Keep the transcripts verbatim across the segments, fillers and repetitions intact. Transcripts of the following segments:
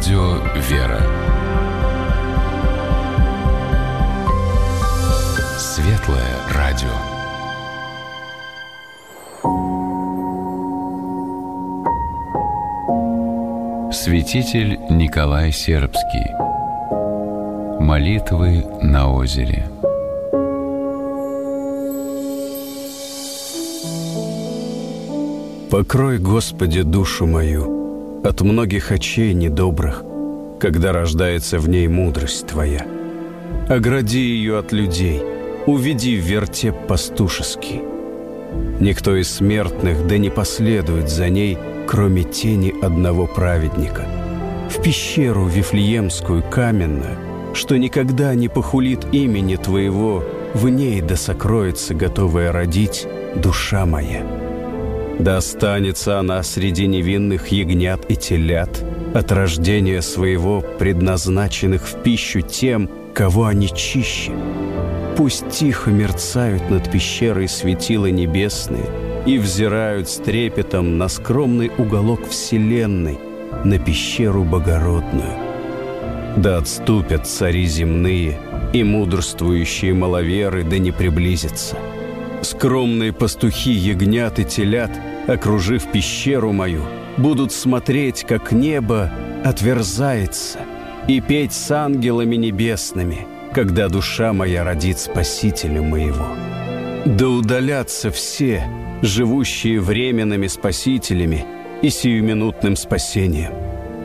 Радио «Вера». Светлое радио. Святитель Николай Сербский. Молитвы на озере. Покрой, Господи, душу мою от многих очей недобрых, когда рождается в ней мудрость Твоя. Огради ее от людей, уведи в вертеп пастушеский. Никто из смертных да не последует за ней, кроме тени одного праведника. В пещеру Вифлеемскую каменную, что никогда не похулит имени Твоего, в ней да сокроется, готовая родить, душа моя. Да останется она среди невинных ягнят и телят, от рождения своего предназначенных в пищу тем, кого они чище. Пусть тихо мерцают над пещерой светила небесные и взирают с трепетом на скромный уголок вселенной, на пещеру богородную. Да отступят цари земные, и мудрствующие маловеры да не приблизятся. Скромные пастухи ягнят и телят, окружив пещеру мою, будут смотреть, как небо отверзается, и петь с ангелами небесными, когда душа моя родит Спасителя моего. Да удалятся все, живущие временными спасителями и сиюминутным спасением.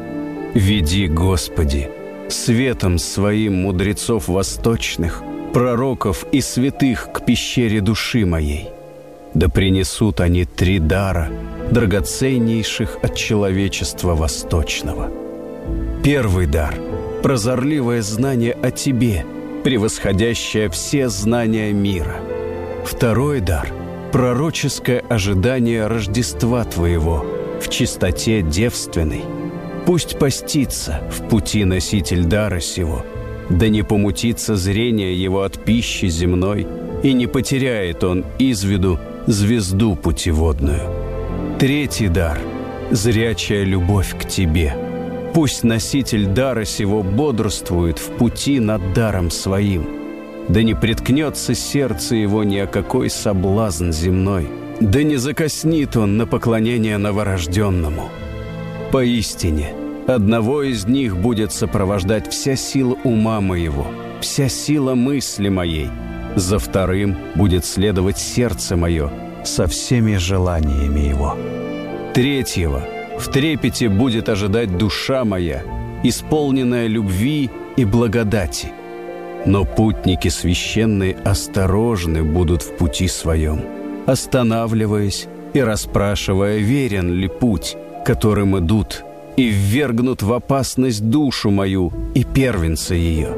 Веди, Господи, светом своим мудрецов восточных, пророков и святых к пещере души моей. Да принесут они три дара, драгоценнейших от человечества восточного. Первый дар – прозорливое знание о Тебе, превосходящее все знания мира. Второй дар – пророческое ожидание Рождества Твоего в чистоте девственной. Пусть постится в пути носитель дара сего, да не помутится зрение его от пищи земной, и не потеряет он из виду звезду путеводную. Третий дар – зрячая любовь к Тебе. Пусть носитель дара сего бодрствует в пути над даром своим, да не приткнется сердце его ни о какой соблазн земной, да не закоснит он на поклонение новорожденному. Поистине, одного из них будет сопровождать вся сила ума моего, вся сила мысли моей. За вторым будет следовать сердце мое со всеми желаниями его. Третьего в трепете будет ожидать душа моя, исполненная любви и благодати. Но путники священные осторожны будут в пути своем, останавливаясь и расспрашивая, верен ли путь, которым идут, и ввергнут в опасность душу мою и первенца ее.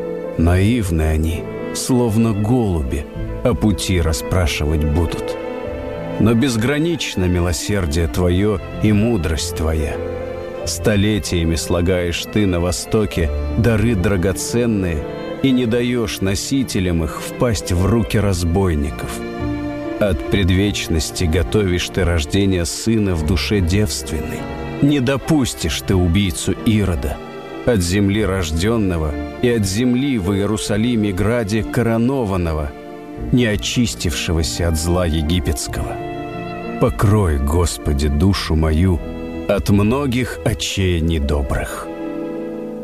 Наивны они, словно голуби, о пути расспрашивать будут. Но безгранично милосердие Твое и мудрость Твоя. Столетиями слагаешь Ты на востоке дары драгоценные и не даешь носителям их впасть в руки разбойников. От предвечности готовишь Ты рождение сына в душе девственной. Не допустишь Ты убийцу Ирода, от земли рожденного и от земли в Иерусалиме граде коронованного, не очистившегося от зла египетского. Покрой, Господи, душу мою от многих очей недобрых.